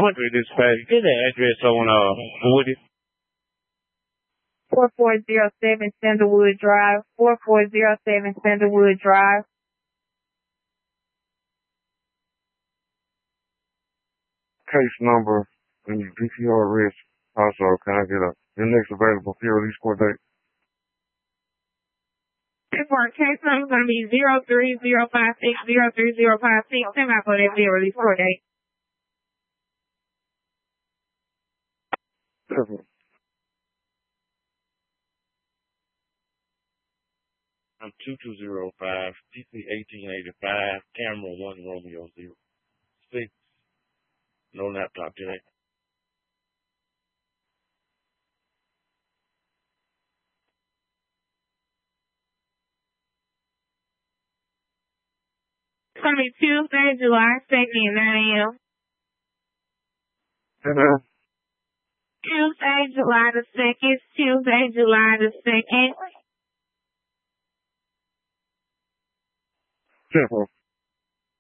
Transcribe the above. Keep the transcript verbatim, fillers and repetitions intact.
Country Dispatch. Get the address on uh Woody. four four zero seven Sandalwood Drive. four four zero seven Sandalwood Drive. Case number and your P C R arrest. Also, can I get a your next available peer release court date? For case number is going to be zero three zero five six zero three zero five six. Send out for that peer release court date. Definitely. I'm two two zero five, P C eighteen eighty-five, camera one Romeo zero six. No laptop today. It's going to be Tuesday, July second at nine a.m. Uh-huh. Tuesday, July the second. Tuesday, July the second. Definitely.